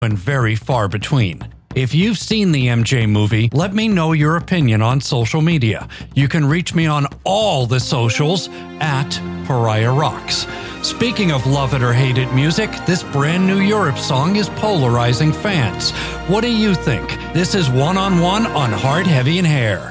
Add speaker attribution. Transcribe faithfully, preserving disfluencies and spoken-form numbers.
Speaker 1: and very far between. If you've seen the M J movie, let me know your opinion on social media. You can reach me on all the socials at Pariah Rocks. Speaking of love it or hate it music, this brand new Europe song is polarizing fans. What do you think? This is One on One on Hard, Heavy, and Hair.